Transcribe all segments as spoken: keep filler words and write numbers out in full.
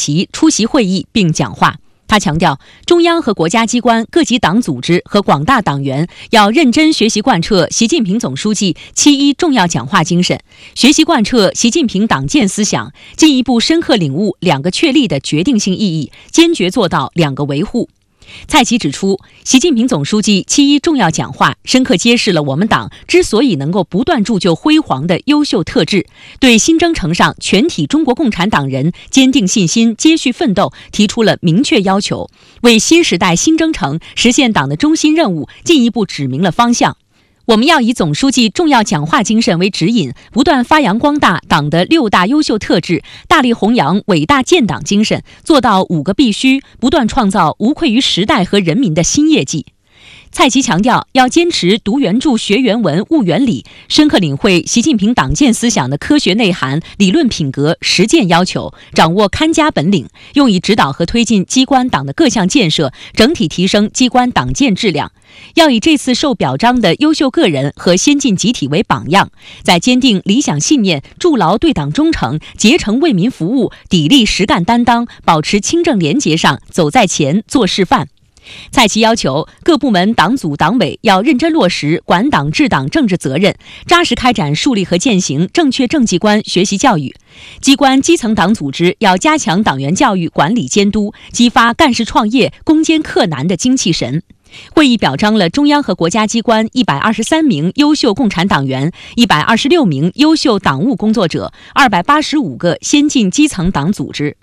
席出席会议并讲话。他强调，中央和国家机关、各级党组织和广大党员要认真学习贯彻习近平总书记七一重要讲话精神，学习贯彻习近平党建思想，进一步深刻领悟两个确立的决定性意义，坚决做到两个维护。蔡奇指出，习近平总书记七一重要讲话深刻揭示了我们党之所以能够不断铸就辉煌的优秀特质，对新征程上全体中国共产党人坚定信心、接续奋斗提出了明确要求，为新时代新征程实现党的中心任务进一步指明了方向。我们要以总书记重要讲话精神为指引，不断发扬光大党的六大优秀特质，大力弘扬伟大建党精神，做到五个必须，不断创造无愧于时代和人民的新业绩。蔡奇强调，要坚持读原著、学原文、悟原理，深刻领会习近平党建思想的科学内涵、理论品格、实践要求，掌握看家本领，用以指导和推进机关党的各项建设，整体提升机关党建质量。要以这次受表彰的优秀个人和先进集体为榜样，在坚定理想信念、筑牢对党忠诚、竭诚为民服务、砥砺实干担当、保持清正廉洁上走在前、做示范。蔡奇要求各部门党组党委要认真落实管党治党政治责任，扎实开展树立和践行正确政绩观学习教育。机关基层党组织要加强党员教育管理监督，激发干事创业、攻坚克难的精气神。会议表彰了中央和国家机关一百二十三名优秀共产党员、一百二十六名优秀党务工作者、二百八十五个先进基层党组织。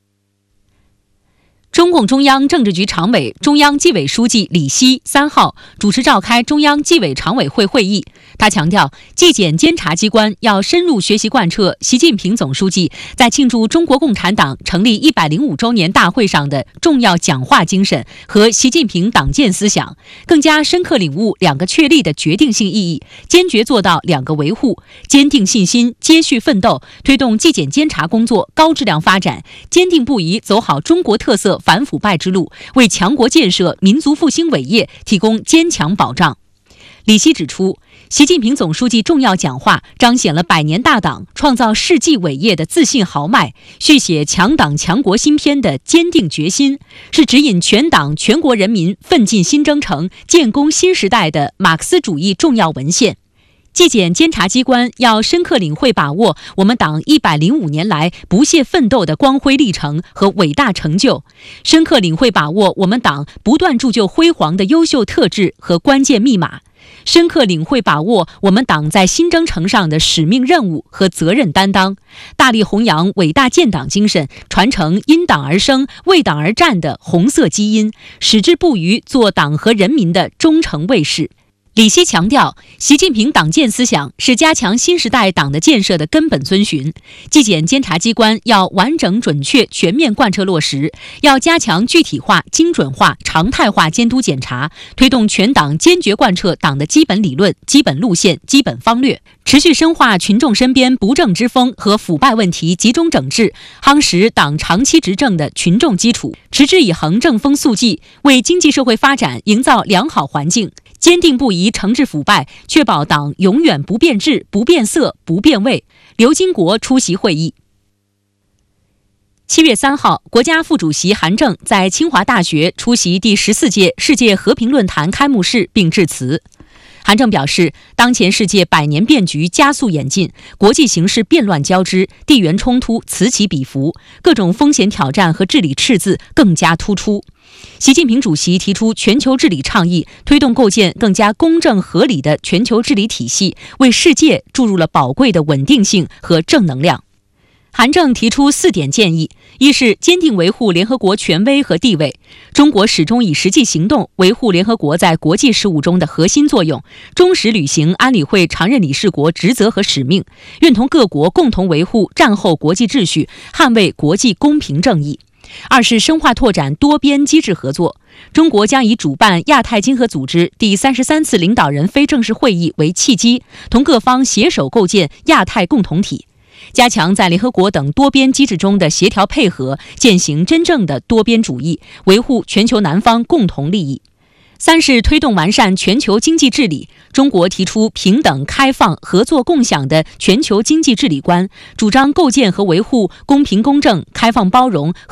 中共中央政治局常委、中央纪委书记李希三号主持召开中央纪委常委会会议。他强调，纪检监察机关要深入学习贯彻习近平总书记在庆祝中国共产党成立一百零五周年大会上的重要讲话精神和习近平党建思想，更加深刻领悟两个确立的决定性意义，坚决做到两个维护，坚定信心，接续奋斗，推动纪检监察工作高质量发展，坚定不移走好中国特色反腐败之路，为强国建设、民族复兴伟业提供坚强保障。李希指出，习近平总书记重要讲话彰显了百年大党创造世纪伟业的自信豪迈，续写强党强国新篇的坚定决心，是指引全党全国人民奋进新征程、建功新时代的马克思主义重要文献。纪检监察机关要深刻领会把握我们党一百零五年来不懈奋斗的光辉历程和伟大成就，深刻领会把握我们党不断铸就辉煌的优秀特质和关键密码，深刻领会把握我们党在新征程上的使命任务和责任担当，大力弘扬伟大建党精神，传承因党而生、为党而战的红色基因，矢志不渝做党和人民的忠诚卫士。李希强调，习近平党建思想是加强新时代党的建设的根本遵循，纪检监察机关要完整准确全面贯彻落实，要加强具体化、精准化、常态化监督检查，推动全党坚决贯彻党的基本理论、基本路线、基本方略，持续深化群众身边不正之风和腐败问题集中整治，夯实党长期执政的群众基础，持之以恒正风肃纪，为经济社会发展营造良好环境，坚定不移惩治腐败，确保党永远不变质、不变色、不变味。刘金国出席会议。七月三号，国家副主席韩正在清华大学出席第十四届世界和平论坛开幕式并致辞。韩正表示，当前世界百年变局加速演进，国际形势变乱交织，地缘冲突此起彼伏，各种风险挑战和治理赤字更加突出。习近平主席提出全球治理倡议，推动构建更加公正合理的全球治理体系，为世界注入了宝贵的稳定性和正能量。韩正提出四点建议：一是坚定维护联合国权威和地位，中国始终以实际行动维护联合国在国际事务中的核心作用，忠实履行安理会常任理事国职责和使命，愿同各国共同维护战后国际秩序，捍卫国际公平正义。二是深化拓展多边机制合作，中国将以主办亚太经合组织第三十三次领导人非正式会议为契机，同各方携手构建亚太共同体，加强在联合国等多边机制中的协调配合，践行真正的多边主义，维护全球南方共同利益。三是推动完善全球经济治理，中国提出平等、开放、合作、共享的全球经济治理观，主张构建和维护公平公正、开放包容、